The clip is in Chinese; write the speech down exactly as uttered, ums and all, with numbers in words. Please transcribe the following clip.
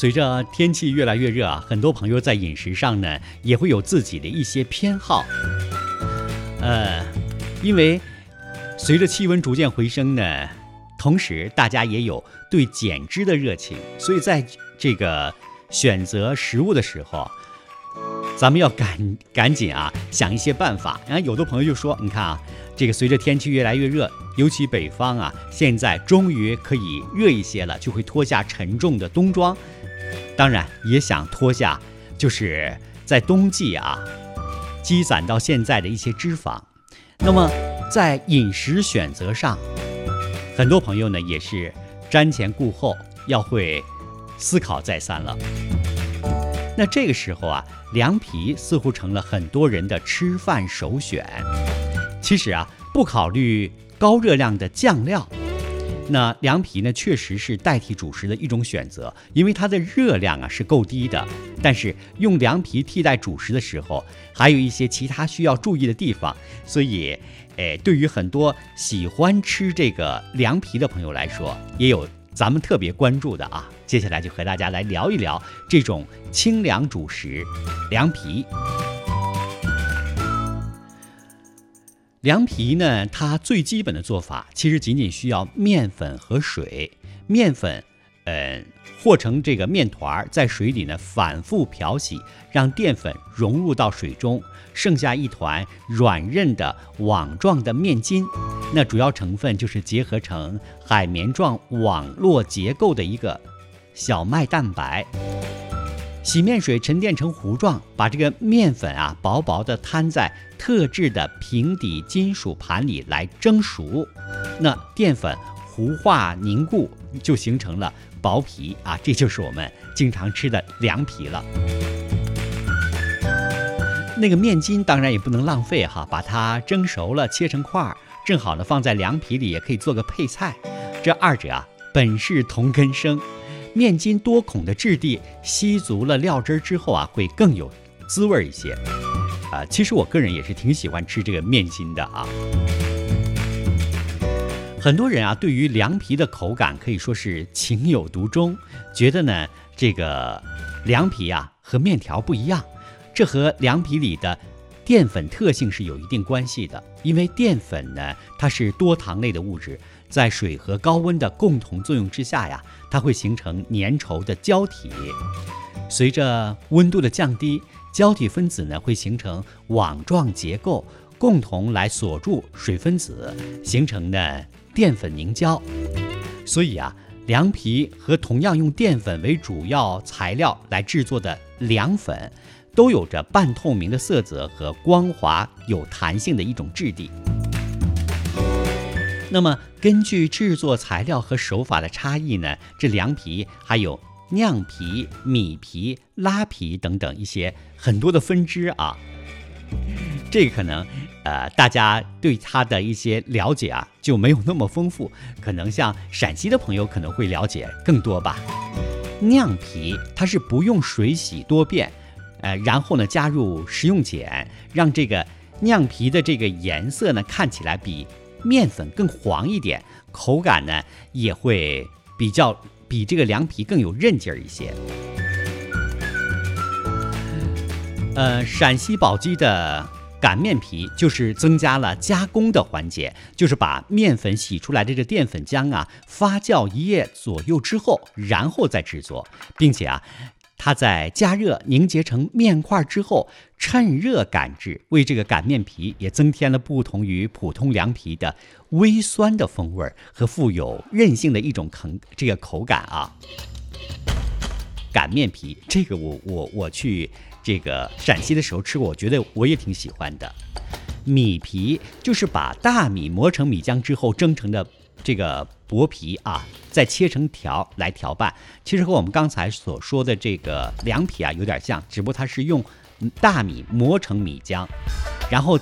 随着天气越来越热啊，很多朋友在饮食上呢也会有自己的一些偏好。呃，因为随着气温逐渐回升呢，同时大家也有对减脂的热情，所以在这个选择食物的时候，咱们要赶赶紧啊想一些办法。然后有的朋友就说，你看啊，这个随着天气越来越热，尤其北方啊，现在终于可以热一些了，就会脱下沉重的冬装。当然也想脱下就是在冬季啊积攒到现在的一些脂肪。那么在饮食选择上，很多朋友呢也是瞻前顾后，要会思考再三了。那这个时候啊，凉皮似乎成了很多人的吃饭首选。其实啊，不考虑高热量的酱料，那凉皮呢确实是代替主食的一种选择，因为它的热量啊是够低的。但是用凉皮替代主食的时候，还有一些其他需要注意的地方，所以，哎，对于很多喜欢吃这个凉皮的朋友来说，也有咱们特别关注的啊。接下来就和大家来聊一聊这种清凉主食凉皮。凉皮呢，它最基本的做法其实仅仅需要面粉和水。面粉，呃，和成这个面团，在水里呢反复漂洗，让淀粉融入到水中，剩下一团软韧的网状的面筋。那主要成分就是结合成海绵状网络结构的一个小麦蛋白。洗面水沉淀成糊状，把这个面粉啊薄薄的摊在特制的平底金属盘里来蒸熟。那淀粉糊化凝固，就形成了薄皮啊，这就是我们经常吃的凉皮了。那个面筋当然也不能浪费哈，把它蒸熟了切成块，正好呢放在凉皮里，也可以做个配菜。这二者啊本是同根生。面筋多孔的质地吸足了料汁之后啊，会更有滋味一些。啊、呃，其实我个人也是挺喜欢吃这个面筋的啊。很多人啊，对于凉皮的口感可以说是情有独钟，觉得呢这个凉皮啊和面条不一样，这和凉皮里的淀粉特性是有一定关系的。因为淀粉呢，它是多糖类的物质，在水和高温的共同作用之下呀，它会形成粘稠的胶体。随着温度的降低，胶体分子呢会形成网状结构，共同来锁住水分子，形成呢淀粉凝胶。所以啊，凉皮和同样用淀粉为主要材料来制作的凉粉，都有着半透明的色泽和光滑有弹性的一种质地。那么根据制作材料和手法的差异呢，这凉皮还有酿皮、米皮、拉皮等等一些很多的分支啊。这个可能呃大家对它的一些了解啊就没有那么丰富，可能像陕西的朋友可能会了解更多吧。酿皮它是不用水洗多遍，呃，然后呢加入食用碱，让这个酿皮的这个颜色呢看起来比面粉更黄一点，口感呢也会比较比这个凉皮更有韧劲儿一些。呃，陕西宝鸡的擀面皮就是增加了加工的环节，就是把面粉洗出来的这淀粉浆啊发酵一夜左右之后，然后再制作，并且啊它在加热凝结成面块之后，趁热擀制，为这个擀面皮也增添了不同于普通凉皮的微酸的风味和富有韧性的一种口这个口感啊。擀面皮这个我我我去这个陕西的时候吃过，我觉得我也挺喜欢的。米皮就是把大米磨成米浆之后蒸成的这个薄皮啊，再切成条来调拌。其实和我们刚才所说的这个凉皮啊有点像，只不过它是用大米磨成米浆，然后